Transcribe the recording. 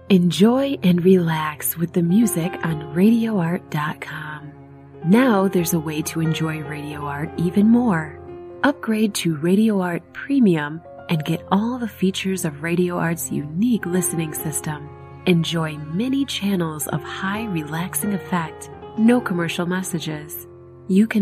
Enjoy and relax with the music on RadioArt.com. Now there's a way to enjoy Radio Art even more. Upgrade to Radio Art Premium and get all the features of Radio Art's unique listening system. Enjoy many channels of high relaxing effect, no commercial messages. You can